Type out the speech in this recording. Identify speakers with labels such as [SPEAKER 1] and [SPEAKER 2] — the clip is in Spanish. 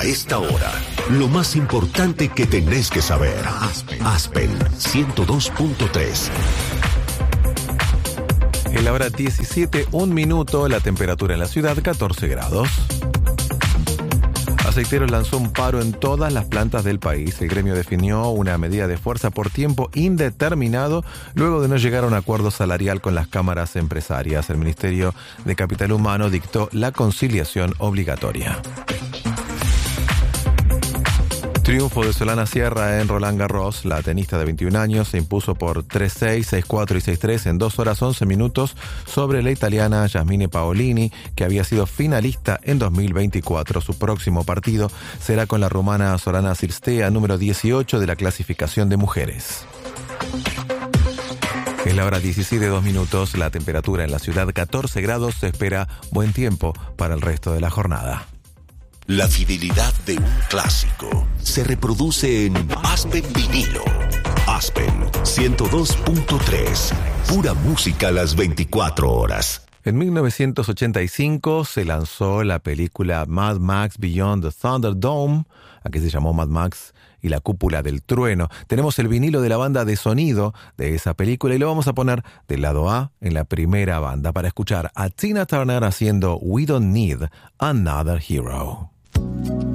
[SPEAKER 1] A esta hora, lo más importante que tenés que saber. Aspen 102.3.
[SPEAKER 2] En la hora 17, 1 minuto, la temperatura en la ciudad 14 grados. Aceiteros lanzó un paro en todas las plantas del país. El gremio definió una medida de fuerza por tiempo indeterminado luego de no llegar a un acuerdo salarial con las cámaras empresarias. El Ministerio de Capital Humano dictó la conciliación obligatoria. Triunfo de Solana Sierra en Roland Garros. La tenista de 21 años se impuso por 3-6, 6-4 y 6-3 en 2 horas 11 minutos sobre la italiana Yasmine Paolini, que había sido finalista en 2024. Su próximo partido será con la rumana Sorana Cirstea, número 18 de la clasificación de mujeres. Es la hora 17, 2 minutos. La temperatura en la ciudad 14 grados. Se espera buen tiempo para el resto de la jornada.
[SPEAKER 1] La fidelidad de un clásico se reproduce en Aspen Vinilo. Aspen 102.3. Pura música a las 24 horas.
[SPEAKER 2] En 1985 se lanzó la película Mad Max Beyond the Thunderdome. Aquí se llamó Mad Max y la Cúpula del Trueno. Tenemos el vinilo de la banda de sonido de esa película y lo vamos a poner del lado A en la primera banda para escuchar a Tina Turner haciendo We Don't Need Another Hero.